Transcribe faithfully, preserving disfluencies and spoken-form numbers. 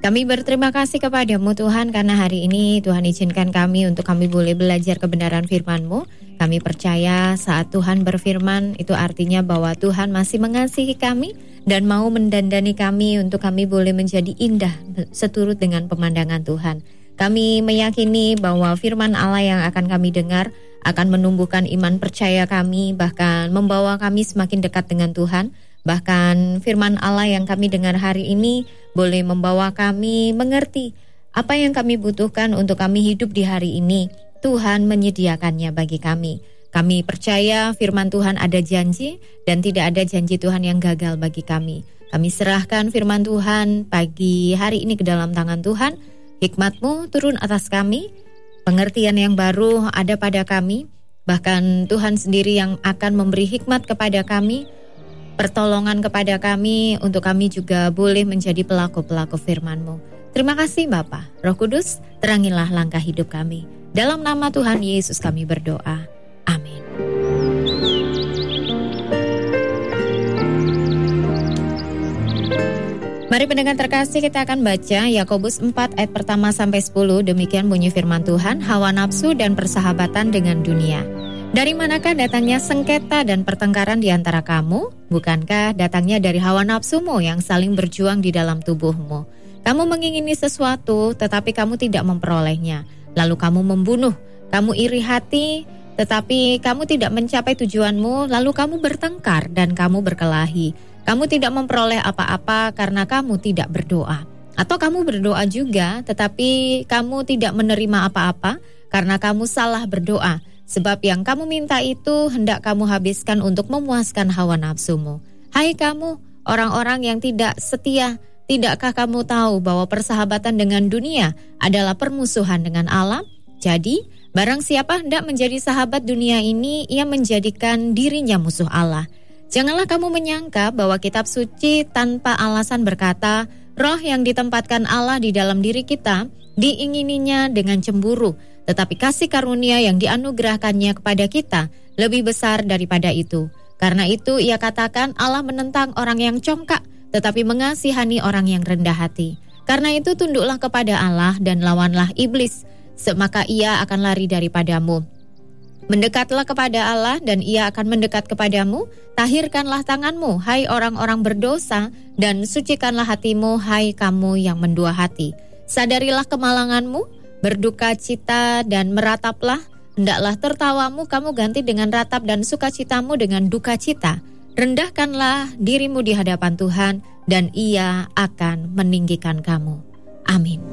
Kami berterima kasih kepadamu Tuhan karena hari ini Tuhan izinkan kami untuk kami boleh belajar kebenaran firman-Mu. Kami percaya saat Tuhan berfirman itu artinya bahwa Tuhan masih mengasihi kami dan mau mendandani kami untuk kami boleh menjadi indah seturut dengan pemandangan Tuhan. Kami meyakini bahwa firman Allah yang akan kami dengar akan menumbuhkan iman percaya kami, bahkan membawa kami semakin dekat dengan Tuhan. Bahkan firman Allah yang kami dengar hari ini boleh membawa kami mengerti apa yang kami butuhkan untuk kami hidup di hari ini. Tuhan menyediakannya bagi kami. Kami percaya firman Tuhan ada janji dan tidak ada janji Tuhan yang gagal bagi kami. Kami serahkan firman Tuhan pagi hari ini ke dalam tangan Tuhan. Hikmat-Mu turun atas kami, pengertian yang baru ada pada kami. Bahkan Tuhan sendiri yang akan memberi hikmat kepada kami, pertolongan kepada kami untuk kami juga boleh menjadi pelaku-pelaku firman-Mu. Terima kasih Bapa. Roh Kudus, terangilah langkah hidup kami. Dalam nama Tuhan Yesus kami berdoa. Amin. Mari pendengar terkasih, kita akan baca Yakobus empat ayat pertama sampai sepuluh. Demikian bunyi firman Tuhan, hawa nafsu dan persahabatan dengan dunia. Dari manakah datangnya sengketa dan pertengkaran di antara kamu? Bukankah datangnya dari hawa nafsumu yang saling berjuang di dalam tubuhmu? Kamu mengingini sesuatu, tetapi kamu tidak memperolehnya. Lalu kamu membunuh, kamu iri hati, tetapi kamu tidak mencapai tujuanmu. Lalu kamu bertengkar dan kamu berkelahi. Kamu tidak memperoleh apa-apa karena kamu tidak berdoa. Atau kamu berdoa juga, tetapi kamu tidak menerima apa-apa karena kamu salah berdoa. Sebab yang kamu minta itu hendak kamu habiskan untuk memuaskan hawa nafsumu. Hai kamu, orang-orang yang tidak setia, tidakkah kamu tahu bahwa persahabatan dengan dunia adalah permusuhan dengan Allah? Jadi, barang siapa hendak menjadi sahabat dunia ini, ia menjadikan dirinya musuh Allah. Janganlah kamu menyangka bahwa kitab suci tanpa alasan berkata, roh yang ditempatkan Allah di dalam diri kita, diingininya dengan cemburu. Tetapi kasih karunia yang dianugerahkannya kepada kita lebih besar daripada itu. Karena itu ia katakan Allah menentang orang yang congkak, tetapi mengasihani orang yang rendah hati. Karena itu tunduklah kepada Allah dan lawanlah iblis, maka ia akan lari daripadamu. Mendekatlah kepada Allah dan ia akan mendekat kepadamu. Tahirkanlah tanganmu, hai orang-orang berdosa, dan sucikanlah hatimu, hai kamu yang mendua hati. Sadarilah kemalanganmu, berduka cita dan merataplah. Hendaklah tertawamu kamu ganti dengan ratap dan sukacitamu dengan duka cita. Rendahkanlah dirimu di hadapan Tuhan dan ia akan meninggikan kamu. Amin.